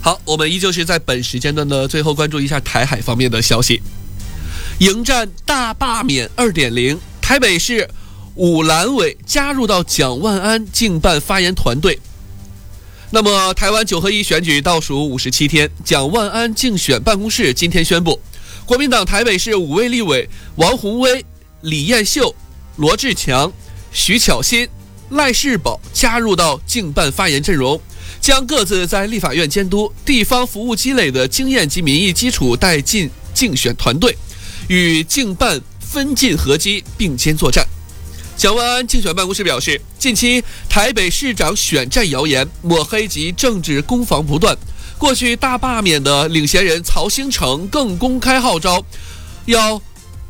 好，我们依旧是在本时间段的最后关注一下台海方面的消息。迎战大罢免 2.0， 台北市五蓝委加入到蒋万安竞办发言团队。那么台湾9合1选举倒数57天，蒋万安竞选办公室今天宣布，国民党台北市5位立委王宏威、李彦秀、罗志强、徐巧芯、赖世宝加入到竞办发言阵容，将各自在立法院监督地方服务积累的经验及民意基础带进竞选团队，与竞办分进合击，并肩作战。蒋万安竞选办公室表示，近期台北市长选战谣言、抹黑及政治攻防不断，过去大罢免的领衔人曹兴诚更公开号召要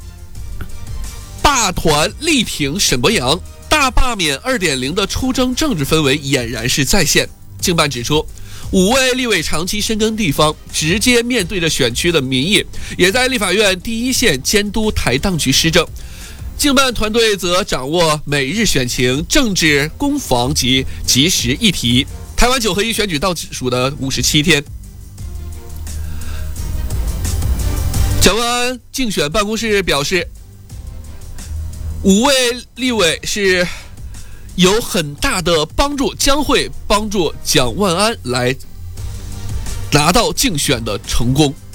罢团力挺沈伯洋，大罢免 2.0 的出征政治氛围俨然是再现。竞办指出，5位立委长期深耕地方，直接面对着选区的民意，也在立法院第一线监督台当局施政。竞办团队则掌握每日选情、政治攻防及即时议题。台湾9合1选举倒数的57天，蒋万安竞选办公室表示，5位立委是有很大的帮助，将会帮助蒋万安来拿到竞选的成功。